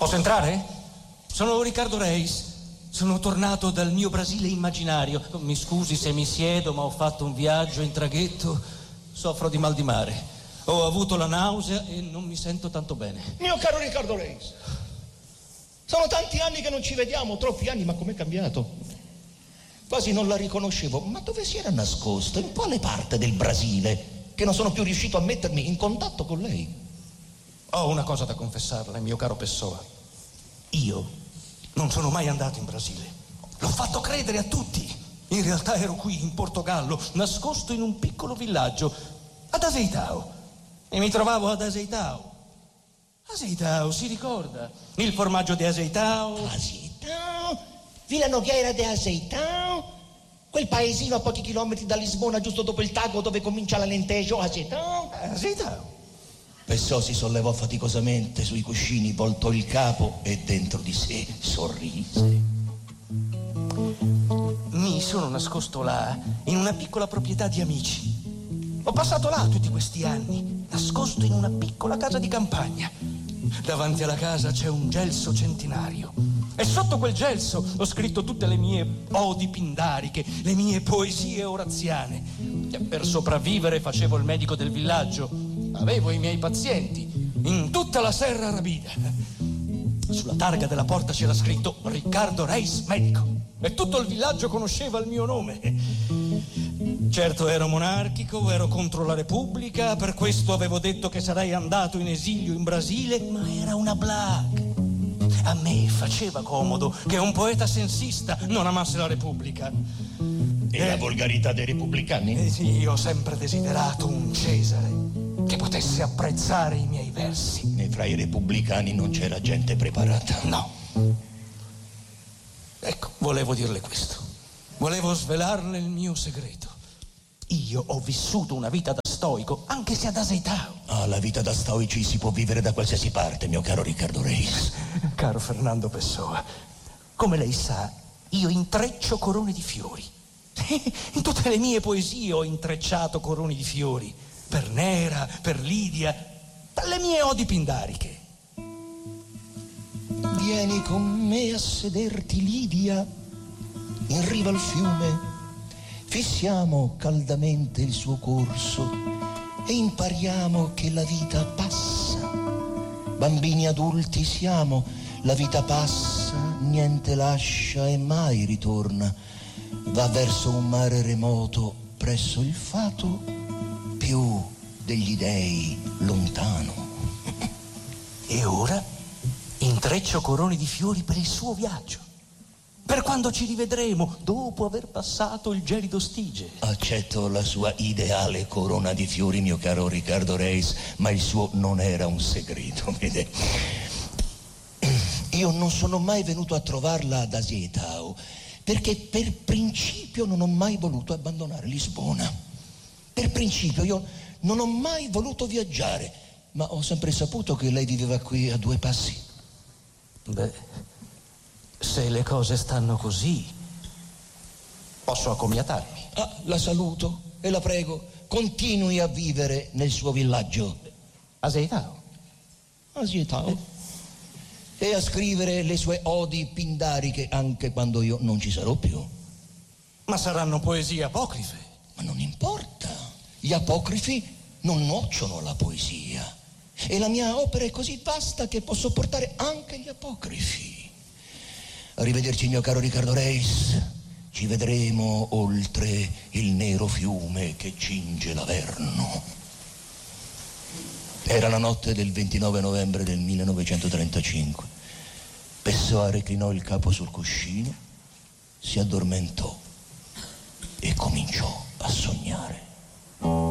Posso entrare? Sono Riccardo Reis. Sono tornato dal mio Brasile immaginario. Mi scusi se mi siedo, ma ho fatto un viaggio in traghetto. Soffro di mal di mare. Ho avuto la nausea e non mi sento tanto bene. Mio caro Riccardo Reis, sono tanti anni che non ci vediamo, troppi anni, ma com'è cambiato? Quasi non la riconoscevo. Ma dove si era nascosto? In quale parte del Brasile? Che non sono più riuscito a mettermi in contatto con lei. Ho una cosa da confessarle, mio caro Pessoa. Io non sono mai andato in Brasile. L'ho fatto credere a tutti. In realtà ero qui, in Portogallo, nascosto in un piccolo villaggio, ad Azeitão. E mi trovavo ad Azeitão. Azeitão, si ricorda? Il formaggio di Azeitão. Azeitão? Villa Nogueira de Azeitão? Quel paesino a pochi chilometri da Lisbona, giusto dopo il Tago, dove comincia l'Alentejo, Azeitão? Azeitão. Pessoa si sollevò faticosamente sui cuscini, voltò il capo e dentro di sé sorrise. Mi sono nascosto là, in una piccola proprietà di amici. Ho passato là tutti questi anni, nascosto in una piccola casa di campagna. Davanti alla casa c'è un gelso centenario. E sotto quel gelso ho scritto tutte le mie odi pindariche, le mie poesie oraziane. Per sopravvivere facevo il medico del villaggio. Avevo i miei pazienti in tutta la Serra Arabida. Sulla targa della porta c'era scritto Riccardo Reis, medico. E tutto il villaggio conosceva il mio nome. Certo ero monarchico, ero contro la Repubblica, per questo avevo detto che sarei andato in esilio in Brasile, ma era una blague. A me faceva comodo che un poeta sensista non amasse la Repubblica. E la volgarità dei repubblicani? Sì, io ho sempre desiderato un Cesare che potesse apprezzare i miei versi. E fra i repubblicani non c'era gente preparata. No. Ecco, volevo dirle questo. Volevo svelarle il mio segreto. Io ho vissuto una vita da stoico, anche se ad Azeitão. Ah, la vita da stoici si può vivere da qualsiasi parte, mio caro Riccardo Reis. Caro Fernando Pessoa, come lei sa, io intreccio corone di fiori. In tutte le mie poesie ho intrecciato coroni di fiori. Per Nera, per Lidia, dalle mie odi pindariche. Vieni con me a sederti, Lidia, in riva al fiume. Fissiamo caldamente il suo corso e impariamo che la vita passa. Bambini adulti siamo, la vita passa, niente lascia e mai ritorna. Va verso un mare remoto presso il fato, più degli dei lontano. E ora intreccio corone di fiori per il suo viaggio, per quando ci rivedremo dopo aver passato il gelido Stige. Accetto la sua ideale corona di fiori, mio caro Riccardo Reis, ma il suo non era un segreto, vede. Io non sono mai venuto a trovarla ad Azeitão perché per principio non ho mai voluto abbandonare Lisbona. Per principio io non ho mai voluto viaggiare, ma ho sempre saputo che lei viveva qui a due passi. Beh, se le cose stanno così, posso accomiatarmi. Ah, la saluto e la prego, continui a vivere nel suo villaggio. Azeitão. Azeitão. E a scrivere le sue odi pindariche anche quando io non ci sarò più. Ma saranno poesie apocrife. Ma non importa, gli apocrifi non nuocciono alla poesia. E la mia opera è così vasta che posso portare anche gli apocrifi. Arrivederci, mio caro Riccardo Reis. Ci vedremo oltre il nero fiume che cinge l'Averno. Era la notte del 29 novembre del 1935. Pessoa reclinò il capo sul cuscino, si addormentò e cominciò a sognare.